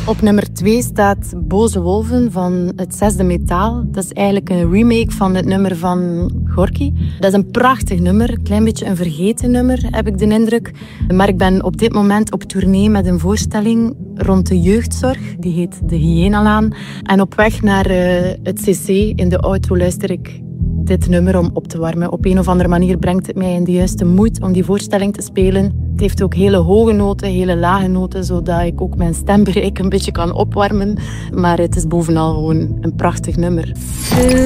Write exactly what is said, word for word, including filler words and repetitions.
Op nummer twee staat Boze Wolven van Het Zesde Metaal. Dat is eigenlijk een remake van het nummer van Gorky. Dat is een prachtig nummer, een klein beetje een vergeten nummer, heb ik de indruk. Maar ik ben op dit moment op tournee met een voorstelling rond de jeugdzorg. Die heet De Hyenalaan. En op weg naar uh, het C C in de outro luister ik dit nummer om op te warmen. Op een of andere manier brengt het mij in de juiste moed om die voorstelling te spelen. Het heeft ook hele hoge noten, hele lage noten, zodat ik ook mijn stembereik een beetje kan opwarmen. Maar het is bovenal gewoon een prachtig nummer.